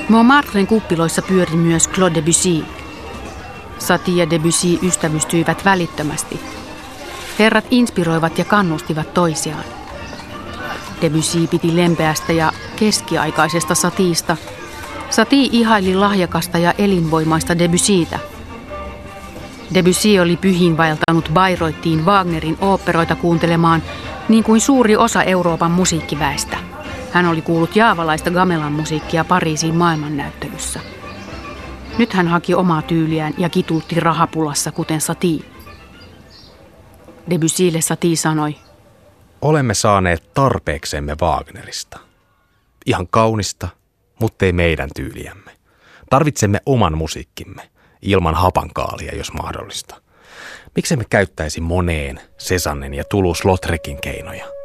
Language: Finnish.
Montmartren kuppiloissa pyöri myös Claude Debussy. Satie ja Debussy ystävystyivät välittömästi. Herrat inspiroivat ja kannustivat toisiaan. Debussy piti lempeästä ja keskiaikaisesta Satiesta. Satie ihaili lahjakasta ja elinvoimaista Debussytä. Debussy oli pyhiinvaeltanut Bayreuttiin Wagnerin oopperoita kuuntelemaan, niin kuin suuri osa Euroopan musiikkiväestä. Hän oli kuullut jaavalaista gamelan musiikkia Pariisin maailmannäyttelyssä. Nyt hän haki omaa tyyliään ja kituutti rahapulassa, kuten Satie. Debussylle Satie sanoi: olemme saaneet tarpeeksemme Wagnerista. Ihan kaunista, mutta ei meidän tyyliämme. Tarvitsemme oman musiikkimme, ilman hapankaalia, jos mahdollista. Miksemme käyttäisi Moneen, Cézannen ja Toulouse-Lautrecin keinoja?